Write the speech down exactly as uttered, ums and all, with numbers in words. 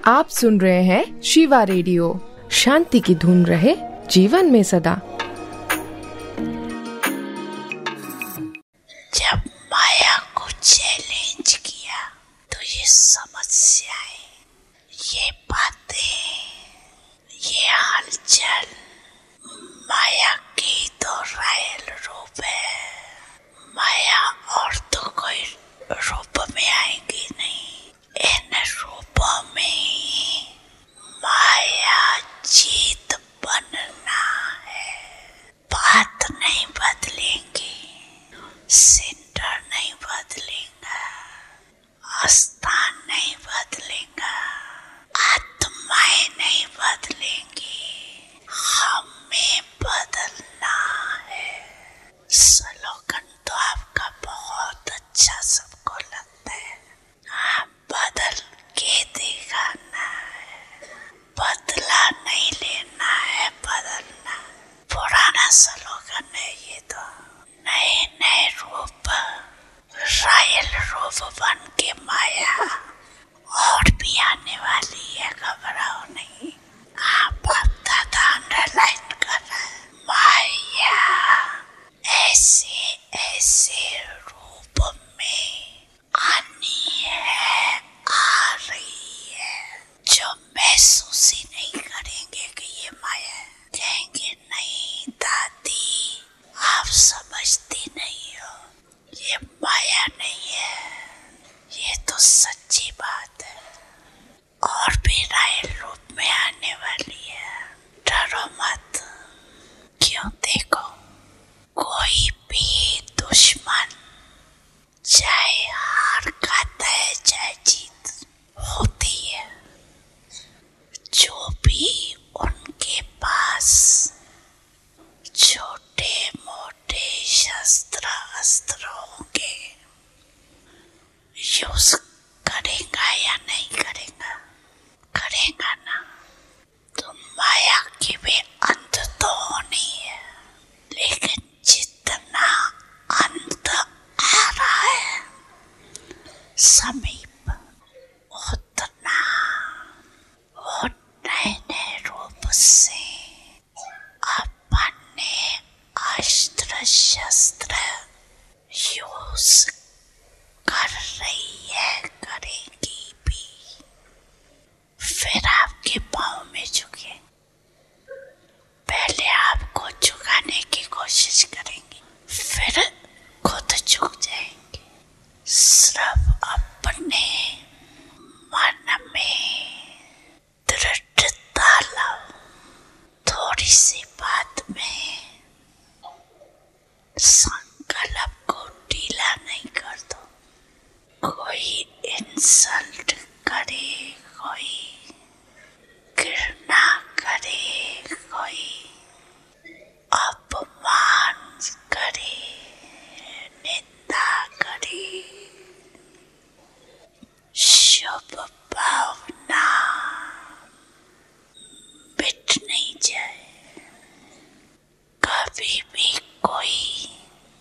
आप सुन रहे हैं शिवा रेडियो। शांति की धुन रहे जीवन में सदा। जब माया को चैलेंज किया तो ये समस्याएं, ये बातें, ये हलचल माया की तो रायल रूप है। माया और तो कोई रूप में आएगी नहीं। इन रूपों में माया जीत बनना है। बात नहीं बदलेंगी, सेंटर नहीं बदलेगा, स्थान नहीं बदलेगा, आत्माएं नहीं बदलेंगी, हमें बदलना है। स्लोगन तो आपका बहुत अच्छा सबको लगता है, आप बदल के दिखाना है, बदला नहीं लेना है, बदलना। पुराना स्लोगन है ये तो। नए नए रूप, रायल रूप बन के माया और भी आने वाली है, घबराओ नहीं। आप दादा अंडरलाइन कर रहे हैं, माया ऐसे ऐसे रूप में आनी है, आ रही है, जो महसूस ही नहीं करेंगे कि ये माया है। कहेंगे नहीं दादी, आप समझती नहीं हो, ये माया नहीं है, ये तो सच्ची बात है। और भी रायल रूप में आने वाली है, डरो मत। क्यों, देखो, कोई भी दुश्मन चाहे हार खाता है चाहे जीत होती है, जो भी उनके पास छोटे मोटे शस्त्र अस्त्र होंगे, यूज करेगा या नहीं करेगा? करेगा ना। तो माया की भी अंत तो होनी है, लेकिन जितना अंत आ रहा है समीप, उतना वो नए नए रूप से अपने अस्त्र शस्त्र यूज कर रही है, करेगी भी। फिर आपके पाँव में झुके, पहले आपको झुकाने की कोशिश करेंगे, फिर खुद झुक जाएंगे। सिर्फ अपने मन में दृढ़ता लाओ। थोड़ी सी बात में